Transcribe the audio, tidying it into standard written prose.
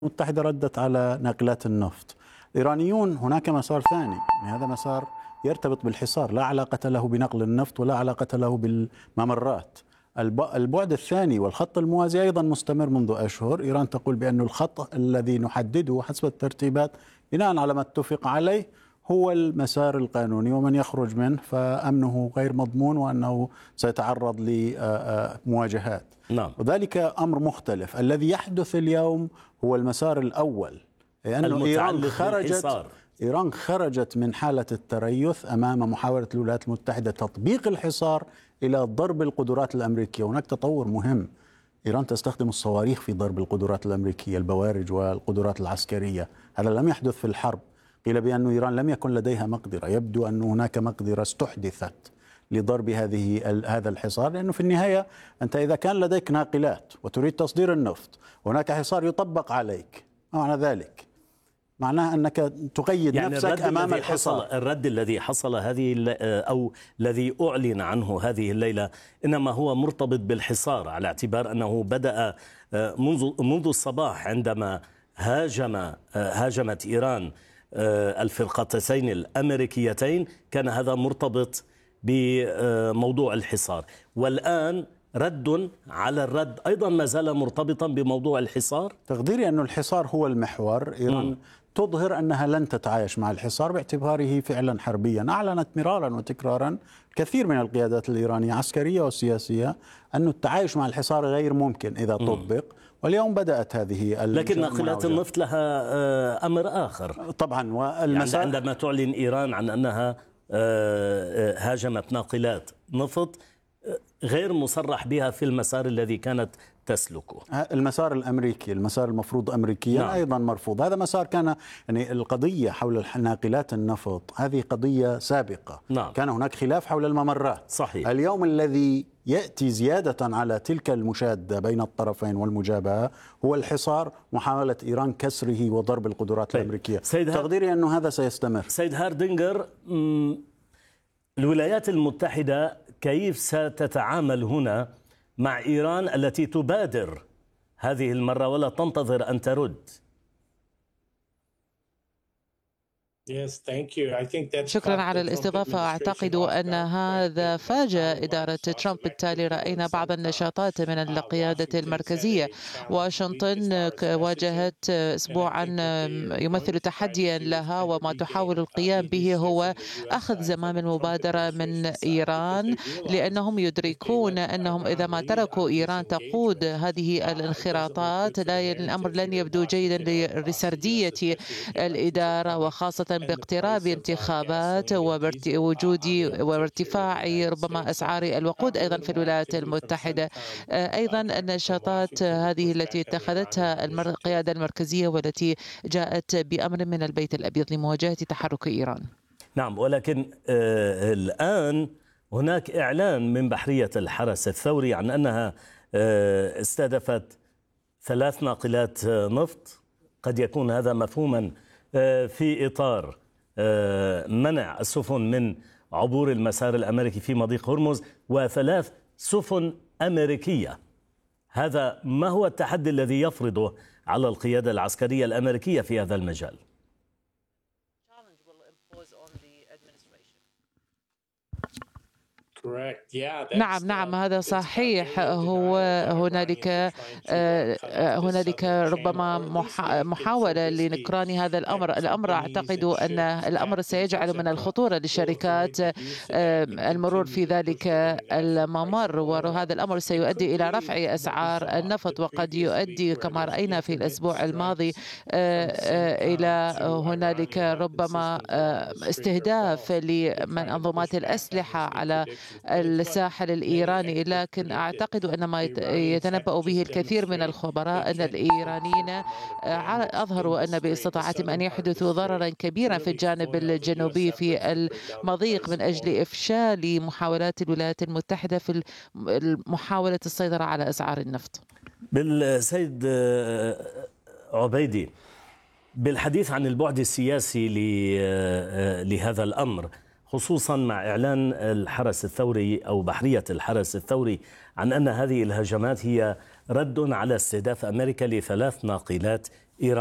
المتحدة ردت على ناقلات النفط. الإيرانيون هناك مسار ثاني، يعني هذا مسار يرتبط بالحصار، لا علاقة له بنقل النفط ولا علاقة له بالممرات. البعد الثاني والخط الموازي أيضا مستمر منذ أشهر. إيران تقول بأن الخط الذي نحدده حسب الترتيبات بناء على ما اتفق عليه هو المسار القانوني، ومن يخرج منه فأمنه غير مضمون وأنه سيتعرض لمواجهات. نعم. وذلك أمر مختلف. الذي يحدث اليوم هو المسار الأول، لأن إيران خرجت من حالة التريث أمام محاولة الولايات المتحدة تطبيق الحصار إلى ضرب القدرات الأمريكية. هناك تطور مهم، إيران تستخدم الصواريخ في ضرب القدرات الأمريكية، البوارج والقدرات العسكرية. هذا لم يحدث في الحرب. قيل بأن إيران لم يكن لديها مقدرة، يبدو أن هناك مقدرة استحدثت لضرب هذا الحصار، لأنه في النهاية أنت إذا كان لديك ناقلات وتريد تصدير النفط وهناك حصار يطبق عليك، ما معنى ذلك؟ معناه أنك تقيد يعني نفسك أمام الحصار. الرد الذي حصل أو الذي أعلن عنه هذه الليلة إنما هو مرتبط بالحصار، على اعتبار أنه بدأ منذ الصباح عندما هاجمت إيران الفرقتين الأمريكيتين. كان هذا مرتبط بموضوع الحصار، والآن رد على الرد أيضا ما زال مرتبطا بموضوع الحصار. تقديري أن الحصار هو المحور. إيران تظهر أنها لن تتعايش مع الحصار باعتباره فعلا حربيا. أعلنت مرارا وتكرارا كثير من القيادات الإيرانية عسكرية وسياسية أن التعايش مع الحصار غير ممكن إذا طبق، واليوم بدأت هذه لكن ناقلات النفط لها أمر آخر طبعا. يعني عندما تعلن إيران عن أنها هاجمت ناقلات نفط غير مصرح بها في المسار الذي كانت تسلكه، المسار الأمريكي، المسار المفروض أمريكيا. نعم. أيضا مرفوض. هذا مسار كان، يعني القضية حول ناقلات النفط هذه قضية سابقة. نعم. كان هناك خلاف حول الممرات. صحيح. اليوم الذي يأتي زيادة على تلك المشادة بين الطرفين والمجابهة هو الحصار، محاولة إيران كسره وضرب القدرات الأمريكية. تقديري أنه هذا سيستمر. سيد هاردينجر، الولايات المتحدة كيف ستتعامل هنا مع إيران التي تبادر هذه المرة ولا تنتظر أن ترد؟ شكرا على الاستضافة. أعتقد أن هذا فاجأ إدارة ترامب، بالتالي رأينا بعض النشاطات من القيادة المركزية. واشنطن واجهت أسبوعا يمثل تحديا لها، وما تحاول القيام به هو أخذ زمام المبادرة من إيران، لأنهم يدركون أنهم إذا ما تركوا إيران تقود هذه الانخراطات الأمر لن يبدو جيدا لسردية الإدارة، وخاصة باقتراب انتخابات ووجود وارتفاع ربما أسعار الوقود أيضا في الولايات المتحدة. أيضا النشاطات هذه التي اتخذتها القيادة المركزية والتي جاءت بأمر من البيت الأبيض لمواجهة تحرك إيران. نعم، ولكن الآن هناك إعلان من بحرية الحرس الثوري عن أنها استهدفت 3 ناقلات نفط. قد يكون هذا مفهوما في إطار منع السفن من عبور المسار الأمريكي في مضيق هرمز، و3 سفن أمريكية. هذا ما هو التحدي الذي يفرضه على القيادة العسكرية الأمريكية في هذا المجال؟ نعم هذا صحيح. هو هنالك ربما محاولة لنكران هذا الأمر. أعتقد أن الأمر سيجعل من الخطورة للشركات المرور في ذلك الممر، وهذا الأمر سيؤدي إلى رفع أسعار النفط، وقد يؤدي كما رأينا في الأسبوع الماضي إلى هنالك ربما استهداف لمنظومات الأسلحة على الساحل الإيراني. لكن أعتقد أن ما يتنبأ به الكثير من الخبراء أن الإيرانيين أظهروا أن باستطاعتهم أن يحدثوا ضررا كبيرا في الجانب الجنوبي في المضيق من أجل إفشال محاولات الولايات المتحدة في محاولة السيطرة على أسعار النفط. بالسيد عبيدي، بالحديث عن البعد السياسي لهذا الأمر، خصوصا مع إعلان الحرس الثوري أو بحرية الحرس الثوري عن أن هذه الهجمات هي رد على استهداف أمريكا ل3 ناقلات إيرانية.